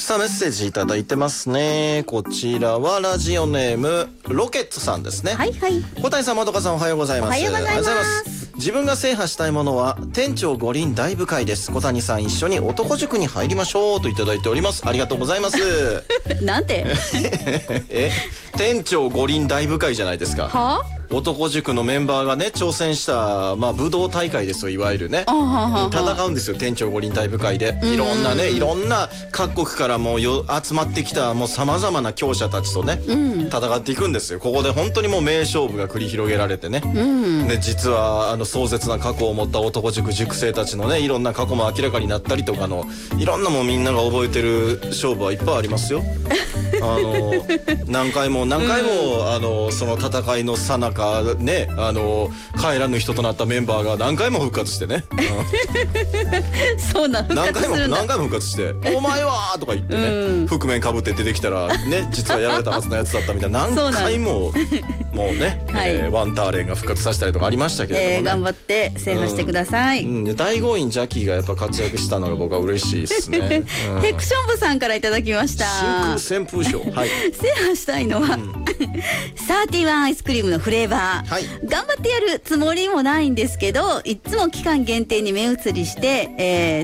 さあ、メッセージいただいてますね。こちらはラジオネームロケッツさんですね。 はいはい。 小谷さん、まどかさん、おはようございます。 おはようございます。 自分が制覇したいものは店長五輪大部会です。小谷さん、一緒に男塾に入りましょうといただいております。ありがとうございます。 なんて店長五輪大部会じゃないですか。 は男塾のメンバーがね挑戦した、武道大会ですよ、いわゆるね。戦うんですよ、店長五輪大部会で。いろんなね、いろんな各国からもう集まってきたもう様々な強者たちとね、戦っていくんですよ。ここで本当にもう名勝負が繰り広げられてね。で、実は壮絶な過去を持った男塾塾生たちのね、いろんな過去も明らかになったりとかの、いろんなもうみんなが覚えてる勝負はいっぱいありますよ。何回もその戦いの最中ね、帰らぬ人となったメンバーが何回も復活してね。 そうなの。 何回も復活して「お前は!」とか言ってね、覆面かぶって出てきたらね、実はやられたはずのやつだったみたいな、何回ももうね、ワンターレンが復活させたりとかありましたけれどもね。 頑張って制覇してください。 大豪院ジャキーがやっぱ活躍したのが僕は嬉しいですね。 ヘクション部さんからいただきました。 真空旋風賞、はい、 制覇したいのは、31アイスクリームのフレーバー、頑張ってやるつもりもないんですけど、いつも期間限定に目移りして、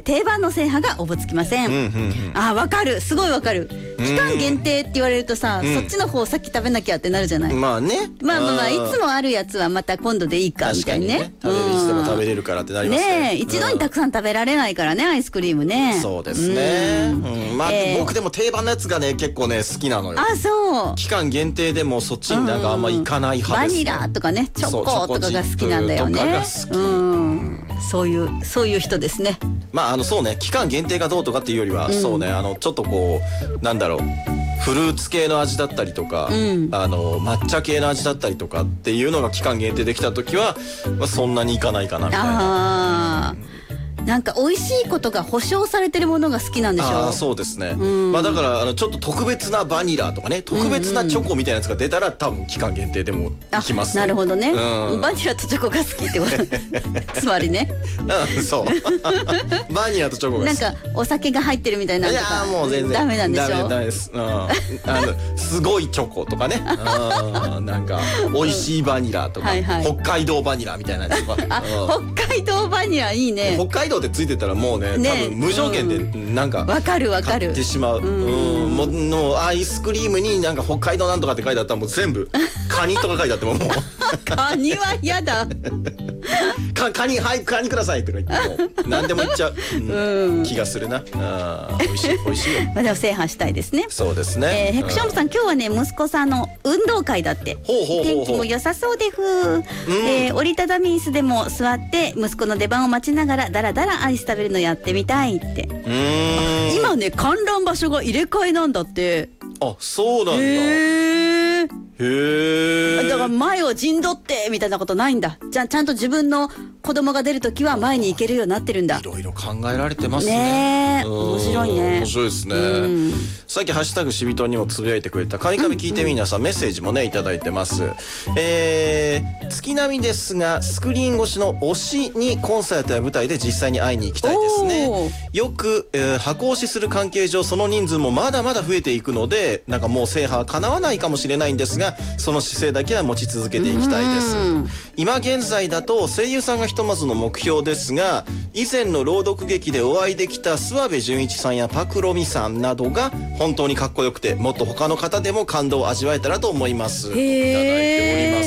定番の制覇がおぼつきません。わかる、すごいわかる。期間限定って言われるとさ、そっちの方さっき食べなきゃってなるじゃない。 まあね、 いつもあるやつはまた今度でいいかみたいなね。 いつでも食べれるからってなりますね。 一度にたくさん食べられないからね、アイスクリームね。 そうですね。僕でも定番のやつがね結構ね好きなのよ。 そう。期間限定でもそっちになんかあんまいかない派です。 バニラとかね、チョコとかが好きなんだよね。そういう人ですね。 そうね、期間限定がどうとかっていうよりは、そうね、ちょっとこうなんだろう、フルーツ系の味だったりとか、抹茶系の味だったりとかっていうのが期間限定できた時は、そんなにいかないかなみたいな。 なんか美味しいことが保証されてるものが好きなんでしょ。 そうですね。だからちょっと特別なバニラとかね、特別なチョコみたいなやつが出たら多分期間限定でもいきます。 なるほどね。バニラとチョコが好きってことつまりね。そうバニラとチョコが好き。なんかお酒が入ってるみたいなのとか、もう全然ダメなんでしょ。 ダメです。すごいチョコとかね、なんか美味しいバニラとか、北海道バニラみたいなやつとか。 北海道バニラいいね。 北海道でついてたらもうね、多分無条件でなんか買ってしまう。もうアイスクリームになんか北海道なんとかって書いてあったらもう全部カニとか書いてあってももうカニは嫌だ。 カニ、はい、カニくださいとか言っても何でも言っちゃう気がするな。美味しいよ。 でも制覇したいですね。 そうですね。 ヘクション部さん、今日はね息子さんの運動会だって。天気も良さそうで折りたたみ椅子でも座って息子の出番を待ちながらだらだらアイス食べるのやってみたいって。今ね観覧場所が入れ替えなんだって。 そうなんだ。 だから前を陣取ってみたいなことないんだ。ちゃんと自分の子供が出るときは前に行けるようになってるんだ。 いろいろ考えられてますね。 面白いね。 面白いですね。さっきハッシュタグしびとんにもつぶやいてくれたカミカミ聞いてみなさん、メッセージもねいただいてます。月並みですがスクリーン越しの推しにコンサートや舞台で実際に会いに行きたいですね。よく、箱推しする関係上その人数もまだまだ増えていくので、なんかもう制覇は叶わないかもしれないんですが、その姿勢だけは持ち続けていきたいです。今現在だと声優さんがひとまずの目標ですが、以前の朗読劇でお会いできた諏訪部純一さんやパクロミさんなどが本当にかっこよくて、もっと他の方でも感動を味わえたらと思います。いただいております。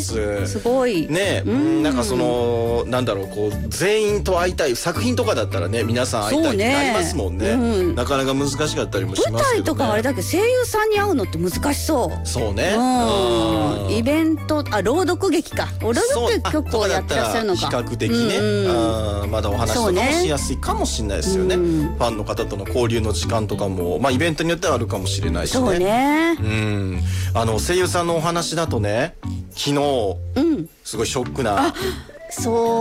すごいね。なんかそのなんだろう、こう全員と会いたい作品とかだったらね、皆さん会いたいってなりますもんね。なかなか難しかったりもしますけどね。 舞台とかあれだけど声優さんに会うのって難しそう。 そうね。 イベント、朗読劇か。朗読劇結構やってらっしゃるのか。 比較的ね、まだお話とかもしやすいかもしれないですよね。ファンの方との交流の時間とかも、イベントによってはあるかもしれないしね。 そうね。 声優さんのお話だとね、昨日すごいショックな。 そ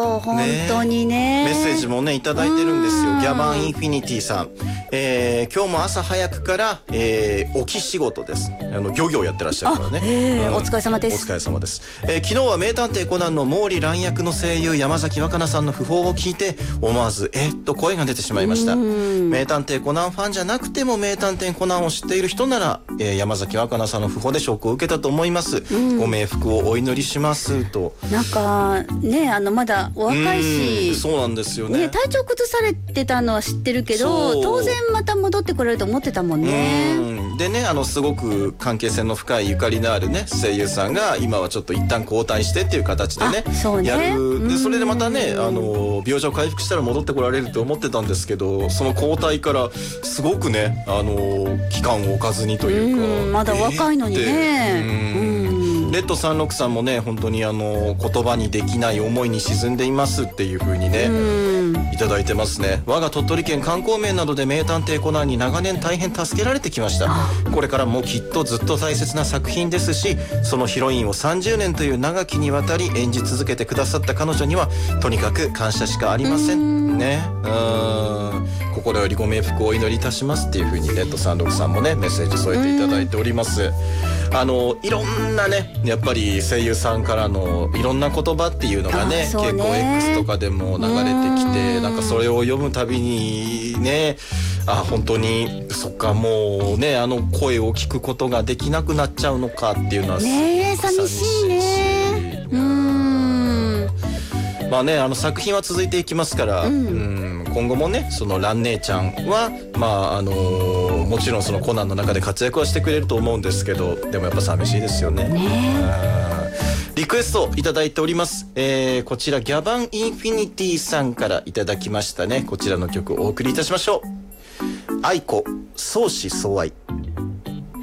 よ本当にね。 メッセージもねいただいてるんですよ。ギャバンインフィニティさん、今日も朝早くから、沖仕事です。漁業やってらっしゃるからね、 お疲れ様です。 お疲れ様です。昨日は名探偵コナンの毛利蘭役の声優山崎若菜さんの訃報を聞いて思わずと声が出てしまいました。名探偵コナンファンじゃなくても名探偵コナンを知っている人なら、山崎若菜さんの訃報でショックを受けたと思います。ご冥福をお祈りしますと。 なんかねまだお若いし、 そうなんですよね。 体調崩されてたのは知ってるけど、当然また戻ってこられると思ってたもんね。 でねすごく関係性の深いゆかりのあるね声優さんが今はちょっと一旦交代してっていう形でねやる。でそれでまたね病状回復したら戻ってこられると思ってたんですけど、その交代からすごくね期間を置かずにというか、 まだ若いのにね。 レッド363もね本当に言葉にできない思いに沈んでいますっていう風にねいただいてますね。我が鳥取県観光面などで名探偵コナンに長年大変助けられてきました。これからもきっとずっと大切な作品ですし、そのヒロインを30年という長きにわたり演じ続けてくださった彼女にはとにかく感謝しかありませんね。心よりご冥福をお祈りいたしますっていう風にレッド363もねメッセージ添えていただいております。いろんなねやっぱり声優さんからのいろんな言葉っていうのがね結構 X とかでも流れてきて、なんかそれを読むたびにね本当にそっかもうね声を聞くことができなくなっちゃうのかっていうのはね寂しいね。 まあね作品は続いていきますから、今後もねその蘭姉ちゃんはもちろんそのコナンの中で活躍はしてくれると思うんですけど、でもやっぱ寂しいですよね。リクエストいただいております。こちらギャバンインフィニティさんからいただきましたね。こちらの曲お送りいたしましょう。愛子相思相愛。